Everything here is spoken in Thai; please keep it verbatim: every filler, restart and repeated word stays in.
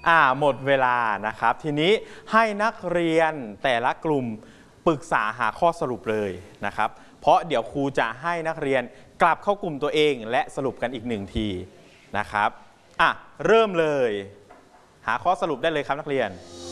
อ่าหมดเวลานะครับทีนี้ให้นักเรียนแต่ละกลุ่มปรึกษาหาข้อสรุปเลยนะครับเพราะเดี๋ยวครูจะให้นักเรียนกลับเข้ากลุ่มตัวเองและสรุปกันอีกหนึ่งทีนะครับอ่ะเริ่มเลยหาข้อสรุปได้เลยครับนักเรียน